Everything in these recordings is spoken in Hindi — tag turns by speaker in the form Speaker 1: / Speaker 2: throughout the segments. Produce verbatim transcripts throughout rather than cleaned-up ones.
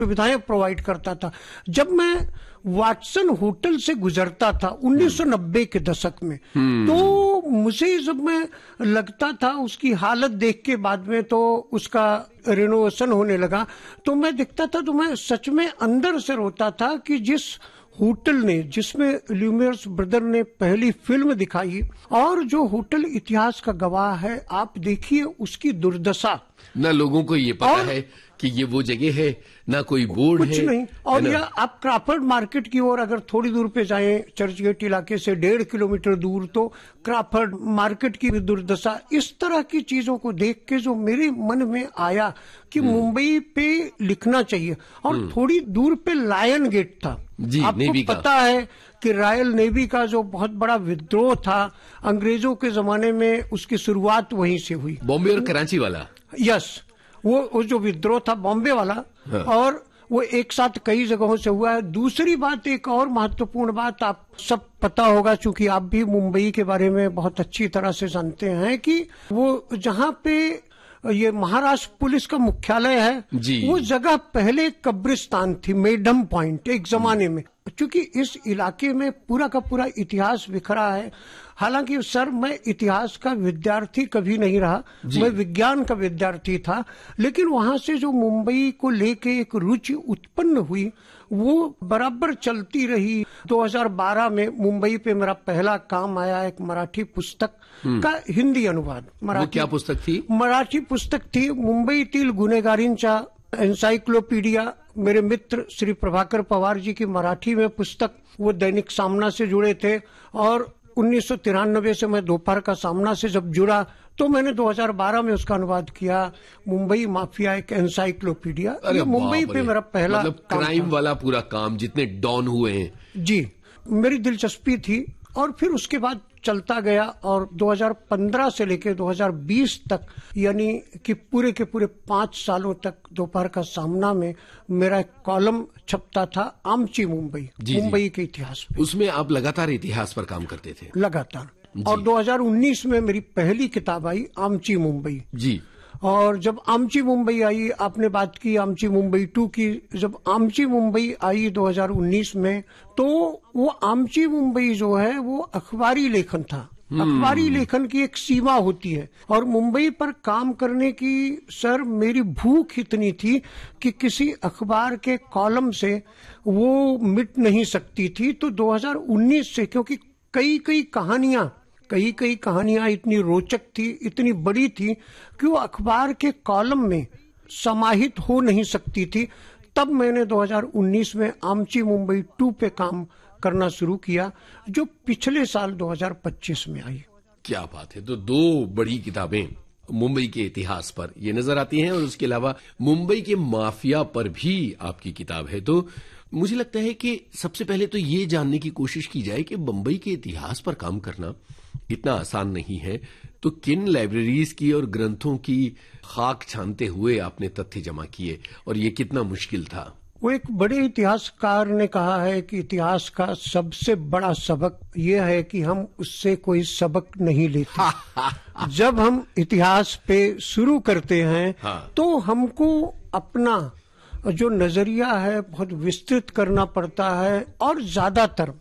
Speaker 1: सुविधाएं प्रोवाइड करता था। जब मैं वाटसन होटल से गुजरता था उन्नीस सौ नब्बे के दशक में, तो मुझे जब मैं लगता था उसकी हालत देख के, बाद में तो उसका रिनोवेशन होने लगा, तो मैं दिखता था तो मैं सच में अंदर से रोता था कि जिस होटल ने, जिसमें ल्यूमियर्स ब्रदर ने पहली फिल्म दिखाई, और जो होटल इतिहास का गवाह है, आप देखिए उसकी दुर्दशा।
Speaker 2: ना लोगों को ये पता है कि ये वो जगह है, ना कोई बोर्ड है,
Speaker 1: कुछ नहीं। और या आप क्राफर्ड मार्केट की ओर अगर थोड़ी दूर पे जाएं, चर्च गेट इलाके से डेढ़ किलोमीटर दूर, तो क्राफर्ड मार्केट की भी दुर्दशा। इस तरह की चीजों को देख के जो मेरे मन में आया कि मुंबई पे लिखना चाहिए। और थोड़ी दूर पे लायन गेट था, आपको पता है कि रॉयल नेवी का जो बहुत बड़ा विद्रोह था अंग्रेजों के जमाने में, उसकी शुरुआत वहीं से हुई।
Speaker 2: बॉम्बे और कराची वाला,
Speaker 1: यस, वो, वो जो विद्रोह था बॉम्बे वाला, हाँ। और वो एक साथ कई जगहों से हुआ है। दूसरी बात, एक और महत्वपूर्ण बात, आप सब पता होगा चूंकि आप भी मुंबई के बारे में बहुत अच्छी तरह से जानते हैं, कि वो जहां पे ये महाराष्ट्र पुलिस का मुख्यालय है, वो जगह पहले कब्रिस्तान थी, मेडम पॉइंट, एक जमाने में। क्योंकि इस इलाके में पूरा का पूरा इतिहास बिखरा है। हालांकि सर, मैं इतिहास का विद्यार्थी कभी नहीं रहा, मैं विज्ञान का विद्यार्थी था, लेकिन वहां से जो मुंबई को लेके एक रुचि उत्पन्न हुई, वो बराबर चलती रही। दो हज़ार बारह में मुंबई पे मेरा पहला काम आया, एक मराठी पुस्तक का हिंदी अनुवाद।
Speaker 2: वो क्या पुस्तक थी?
Speaker 1: मराठी पुस्तक थी मुंबईतील गुन्हेगारींचा एन्साइक्लोपीडिया। मेरे मित्र श्री प्रभाकर पवार जी की मराठी में पुस्तक, वो दैनिक सामना से जुड़े थे, और उन्नीस सौ तिरानबे से मैं दोपहर का सामना से जब जुड़ा, तो मैंने दो हज़ार बारह में उसका अनुवाद किया, मुंबई माफिया एक एन्साइक्लोपीडिया। ये मुंबई पे मेरा पहला
Speaker 2: मतलब क्राइम वाला पूरा काम, जितने डॉन हुए हैं।
Speaker 1: जी, मेरी दिलचस्पी थी, और फिर उसके बाद चलता गया, और दो हज़ार पंद्रह से लेकर दो हज़ार बीस तक, यानी कि पूरे के पूरे पांच सालों तक दोपहर का सामना में मेरा एक कॉलम छपता था, आमची मुंबई, मुंबई के इतिहास पे।
Speaker 2: उसमें आप लगातार इतिहास पर काम करते थे?
Speaker 1: लगातार। और दो हज़ार उन्नीस में मेरी पहली किताब आई, आमची मुंबई
Speaker 2: जी।
Speaker 1: और जब आमची मुंबई आई, आपने बात की आमची मुंबई टू की, जब आमची मुंबई आई दो हज़ार उन्नीस में, तो वो आमची मुंबई जो है वो अखबारी लेखन था। अखबारी लेखन की एक सीमा होती है, और मुंबई पर काम करने की सर मेरी भूख इतनी थी कि किसी अखबार के कॉलम से वो मिट नहीं सकती थी। तो दो हज़ार उन्नीस से, क्योंकि कई कई कहानियां कई कई कहानियां इतनी रोचक थी, इतनी बड़ी थी कि वो अखबार के कॉलम में समाहित हो नहीं सकती थी, तब मैंने दो हज़ार उन्नीस में आमची मुंबई टू पे काम करना शुरू किया, जो पिछले साल दो हज़ार पच्चीस में आई।
Speaker 2: क्या बात है! तो दो बड़ी किताबें मुंबई के इतिहास पर ये नजर आती हैं, और उसके अलावा मुंबई के माफिया पर भी आपकी किताब है। तो मुझे लगता है कि सबसे पहले तो ये जानने की कोशिश की जाए कि मुंबई के इतिहास पर काम करना इतना आसान नहीं है। तो किन लाइब्रेरीज की और ग्रंथों की खाक छानते हुए आपने तथ्य जमा किए, और ये कितना मुश्किल था?
Speaker 1: वो एक बड़े इतिहासकार ने कहा है कि इतिहास का सबसे बड़ा सबक ये है कि हम उससे कोई सबक नहीं लेते। जब हम इतिहास पे शुरू करते हैं, हाँ। तो हमको अपना जो नजरिया है बहुत विस्तृत करना पड़ता है, और ज्यादातर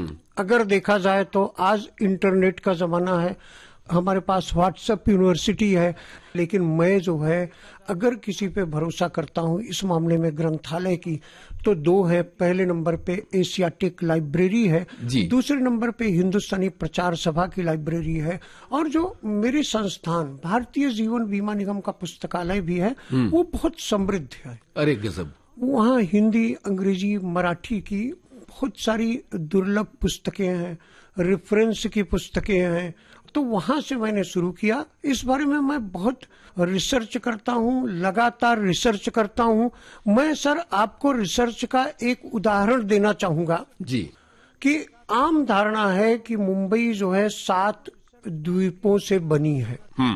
Speaker 1: अगर देखा जाए तो आज इंटरनेट का जमाना है, हमारे पास व्हाट्सएप यूनिवर्सिटी है, लेकिन मैं जो है अगर किसी पे भरोसा करता हूँ इस मामले में ग्रंथालय की, तो दो है। पहले नंबर पे एशियाटिक लाइब्रेरी है, दूसरे नंबर पे हिंदुस्तानी प्रचार सभा की लाइब्रेरी है, और जो मेरे संस्थान भारतीय जीवन बीमा निगम का पुस्तकालय भी है, वो बहुत समृद्ध है।
Speaker 2: अरे गजब!
Speaker 1: वहाँ हिंदी, अंग्रेजी, मराठी की बहुत सारी दुर्लभ पुस्तकें हैं, रेफरेंस की पुस्तकें हैं। तो वहां से मैंने शुरू किया। इस बारे में मैं बहुत रिसर्च करता हूँ, लगातार रिसर्च करता हूँ। मैं सर आपको रिसर्च का एक उदाहरण देना चाहूंगा
Speaker 2: जी,
Speaker 1: कि आम धारणा है कि मुंबई जो है सात द्वीपों से बनी है।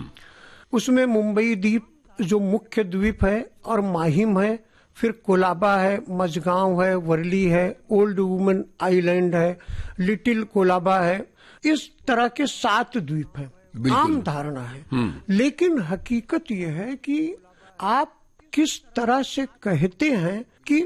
Speaker 1: उसमें मुंबई द्वीप जो मुख्य द्वीप है, और माहिम है, फिर कोलाबा है, मझगांव है, वर्ली है, ओल्ड वुमन आइलैंड है, लिटिल कोलाबा है। इस तरह के सात द्वीप हैं। आम धारणा है, लेकिन हकीकत यह है कि आप किस तरह से कहते हैं